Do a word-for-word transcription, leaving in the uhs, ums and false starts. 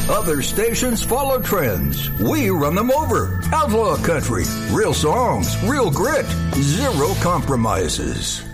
Other stations follow trends. We run them over. Outlaw Country. Real songs, real grit, zero compromises.